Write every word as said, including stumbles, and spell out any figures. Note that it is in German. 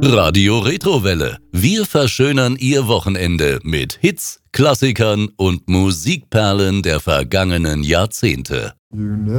Radio Retrowelle. Wir verschönern Ihr Wochenende mit Hits, Klassikern und Musikperlen der vergangenen Jahrzehnte.